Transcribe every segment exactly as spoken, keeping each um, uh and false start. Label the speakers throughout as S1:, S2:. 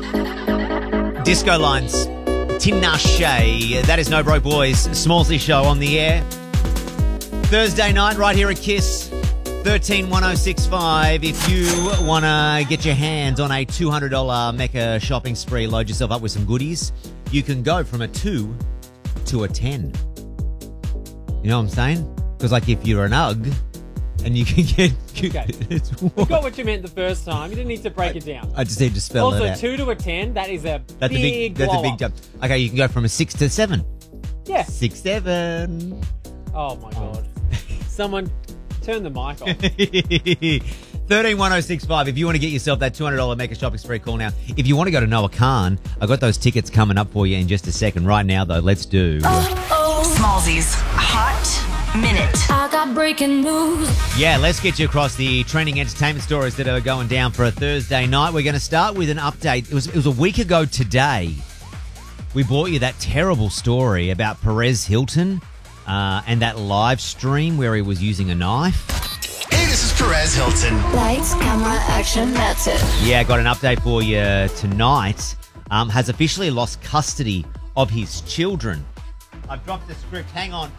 S1: Disco Lines, Tinashe. That is No Broke Boys. Smallsy Show on the air. Thursday night right here at Kiss. thirteen one oh six five. If you want to get your hands on a two hundred dollars Mecca shopping spree, load yourself up with some goodies, you can go from a two to a ten. You know what I'm saying? Because like if you're an UGG and you can get...
S2: Okay. We got what you meant the first time. You didn't need to break
S1: I,
S2: it down.
S1: I just need to spell
S2: also,
S1: that out.
S2: Also, two to a ten, that is a
S1: that's
S2: big
S1: a big That's
S2: blow
S1: a big
S2: up.
S1: jump. Okay, you can go from a six to a seven.
S2: Yeah.
S1: Six, seven.
S2: Oh, my God. Someone turn the mic off.
S1: thirteen one oh six five. If you want to get yourself that two hundred dollars Mecca shopping spree, call now. If you want to go to Noah Khan, I've got those tickets coming up for you in just a second. Right now, though, let's do...
S3: Oh, oh. Smallsy's Hot Minute.
S4: I got breaking news.
S1: Yeah, let's get you across the trending entertainment stories that are going down for a Thursday night. We're going to start with an update. It was, it was a week ago today. We brought you that terrible story about Perez Hilton uh, and that live stream where he was using a knife.
S5: Hey, this is Perez Hilton.
S4: Lights, camera, action, that's it.
S1: Yeah, got an update for you tonight. Um, has officially lost custody of his children. I've dropped the script. Hang on.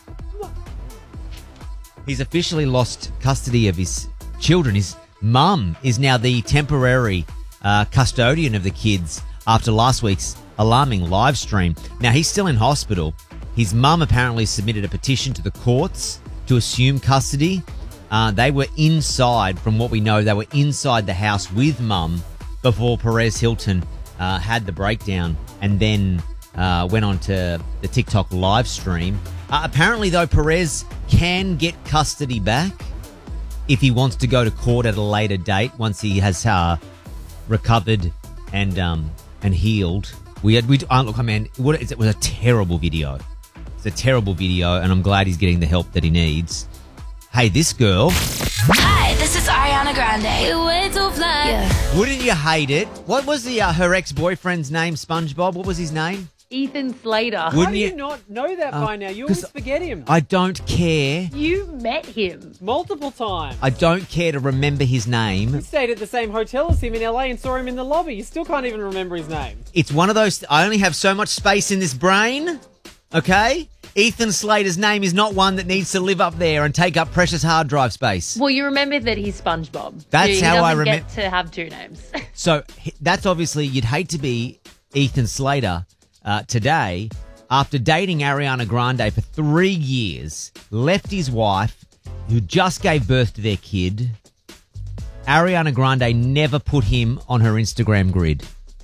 S1: He's officially lost custody of his children. His mum is now the temporary uh, custodian of the kids after last week's alarming live stream. Now, he's still in hospital. His mum apparently submitted a petition to the courts to assume custody. Uh, they were inside, from what we know, they were inside the house with mum before Perez Hilton uh, had the breakdown and then uh, went on to the TikTok live stream. Uh, apparently, though, Perez can get custody back if he wants to go to court at a later date once he has uh, recovered and um, and healed. We had we uh, look, I mean, what, it was a terrible video. It's a terrible video, and I'm glad he's getting the help that he needs. Hey, this girl.
S3: Hi, this is Ariana Grande.
S4: You're way too fly.
S3: Yeah.
S1: Wouldn't you hate it? What was the uh, her ex-boyfriend's name? SpongeBob. What was his name?
S6: Ethan Slater.
S2: How
S1: Wouldn't
S2: do you,
S1: you-
S2: not know that
S1: Uh,
S2: by now? You always
S1: 'cause
S2: forget him.
S1: I don't care.
S6: You met him.
S2: Multiple times.
S1: I don't care to remember his
S2: You
S1: name.
S2: stayed at the same hotel as him in L A and saw him in the lobby. You still can't even remember his name.
S1: It's one of those. I only have so much space in this brain. Okay. Ethan Slater's name is not one that needs to live up there and take up precious hard drive space.
S6: Well, you remember that he's SpongeBob.
S1: That's
S6: he
S1: how I
S6: doesn't
S1: remem-
S6: get to have two names.
S1: So h- that's obviously, you'd hate to be Ethan Slater uh, today after dating Ariana Grande for three years, left his wife, who just gave birth to their kid. Ariana Grande never put him on her Instagram grid.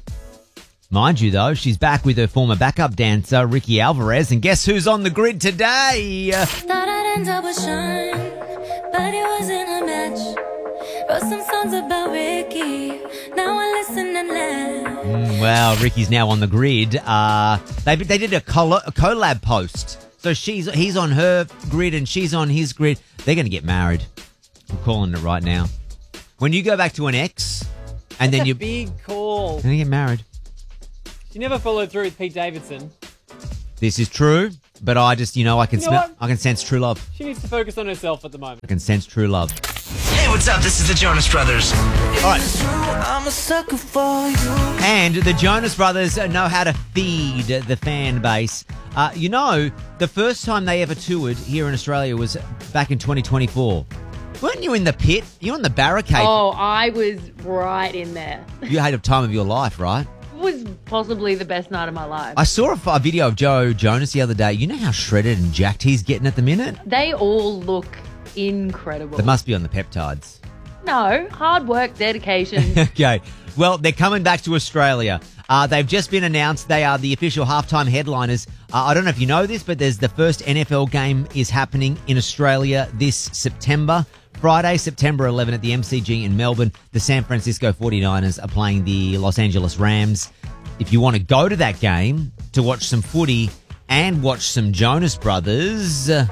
S1: Mind you, though, she's back with her former backup dancer, Ricky Alvarez, and guess who's on the grid today?
S4: Thought I'd end up with Sean, but it wasn't a match. Wrote some songs about Ricky, now I listen and laugh.
S1: Mm, well, Ricky's now on the grid. Uh, they they did a, col- a collab post. So she's he's on her grid and she's on his grid. They're going to get married. I'm calling it right now. When you go back to an ex and
S2: That's
S1: then
S2: a
S1: you...
S2: big call.
S1: They're going to get married.
S2: She never followed through with Pete Davidson.
S1: This is true, but I just, you know, I can
S2: You know
S1: smell,
S2: what?
S1: I can sense true love.
S2: She needs to focus on herself at the moment.
S1: I can sense true love.
S5: Hey, what's up? This is the Jonas Brothers.
S1: All right.
S7: I'm a sucker for you.
S1: And the Jonas Brothers know how to feed the fan base. Uh, you know, the first time they ever toured here in Australia was back in twenty twenty-four. Weren't you in the pit? You were on the barricade.
S6: Oh, I was right in there.
S1: You had a time of your life, right?
S6: It was possibly the best night of my life.
S1: I saw a, a video of Joe Jonas the other day. You know how shredded and jacked he's getting at the minute?
S6: They all look incredible.
S1: They must be on the peptides.
S6: No, hard work, dedication.
S1: Okay. Well, they're coming back to Australia. Uh, they've just been announced. They are the official halftime headliners. Uh, I don't know if you know this, but there's the first N F L game is happening in Australia this September. Friday, September eleventh at the M C G in Melbourne. The San Francisco forty-niners are playing the Los Angeles Rams. If you want to go to that game to watch some footy and watch some Jonas Brothers... Uh,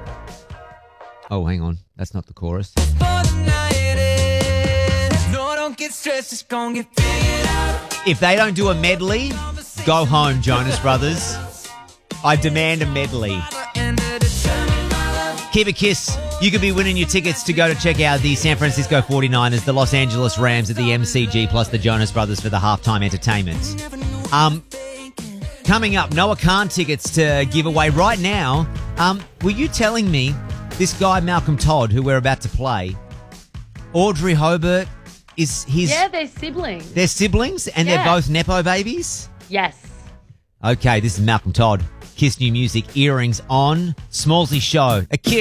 S1: oh, hang on. That's not the chorus. If they don't do a medley, go home, Jonas Brothers. I demand a medley. Keep it Kiss. You could be winning your tickets to go to check out the San Francisco forty-niners, the Los Angeles Rams at the M C G, plus the Jonas Brothers for the halftime entertainment. Um, coming up, Noah Khan tickets to give away right now. Um, were you telling me this guy, Malcolm Todd, who we're about to play, Audrey Hobart, is his...
S6: Yeah, they're siblings.
S1: They're siblings and
S6: Yeah.
S1: they're both Nepo babies?
S6: Yes.
S1: Okay, this is Malcolm Todd. Kiss New Music, Earrings on Smallsy Show. A Kiss.